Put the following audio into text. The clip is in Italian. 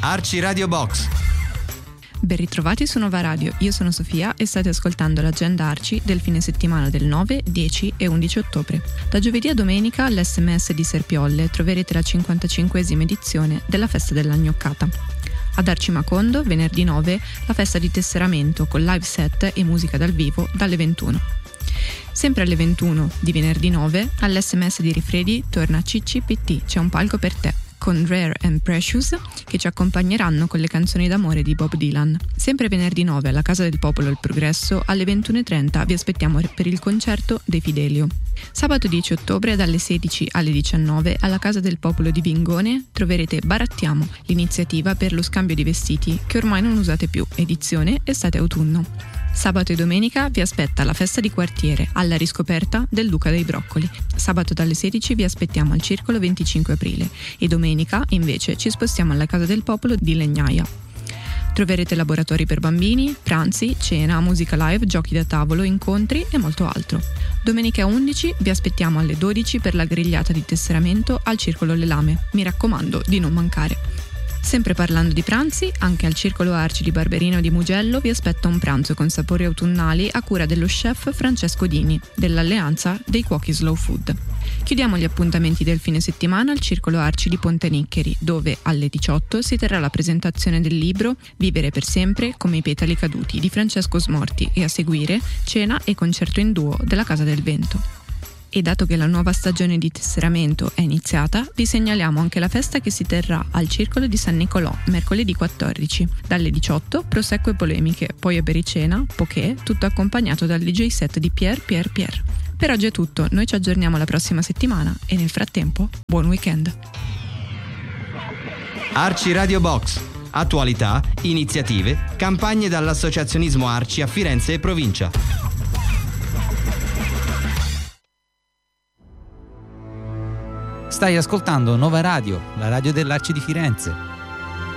Arci Radio Box. Ben ritrovati su Nova Radio, io sono Sofia e state ascoltando l'agenda Arci del fine settimana del 9, 10 e 11 ottobre. Da giovedì a domenica all'SMS di Serpiolle troverete la 55esima edizione della Festa della Gnoccata. Ad Arci Macondo, venerdì 9, la festa di tesseramento con live set e musica dal vivo dalle 21. Sempre alle 21 di venerdì 9, all'SMS di Rifredi torna CCPT, c'è un palco per te, con Rare and Precious che ci accompagneranno con le canzoni d'amore di Bob Dylan. Sempre venerdì 9 alla Casa del Popolo Il Progresso alle 21:30 vi aspettiamo per il concerto dei Fidelio. Sabato 10 ottobre dalle 16 alle 19 alla Casa del Popolo di Vingone troverete Barattiamo, l'iniziativa per lo scambio di vestiti che ormai non usate più, edizione estate-autunno. Sabato e domenica vi aspetta la festa di quartiere alla riscoperta del Duca dei Broccoli. Sabato dalle 16 vi aspettiamo al Circolo 25 aprile e domenica invece ci spostiamo alla Casa del Popolo di Legnaia. Troverete laboratori per bambini, pranzi, cena, musica live, giochi da tavolo, incontri e molto altro. Domenica 11 vi aspettiamo alle 12 per la grigliata di tesseramento al Circolo Le Lame. Mi raccomando di non mancare. Sempre parlando di pranzi, anche al Circolo Arci di Barberino di Mugello vi aspetta un pranzo con sapori autunnali a cura dello chef Francesco Dini, dell'Alleanza dei Cuochi Slow Food. Chiudiamo gli appuntamenti del fine settimana al Circolo Arci di Ponte Niccheri, dove alle 18 si terrà la presentazione del libro Vivere per sempre come i petali caduti di Francesco Smorti e a seguire cena e concerto in duo della Casa del Vento. E dato che la nuova stagione di tesseramento è iniziata, vi segnaliamo anche la festa che si terrà al Circolo di San Nicolò, mercoledì 14. Dalle 18, prosecco e polemiche, poi apericena, poké, tutto accompagnato dal DJ set di Pier. Per oggi è tutto, noi ci aggiorniamo la prossima settimana e nel frattempo, buon weekend. Arci Radio Box. Attualità, iniziative, campagne dall'associazionismo Arci a Firenze e provincia. Stai ascoltando Nova Radio, la radio dell'Arci di Firenze.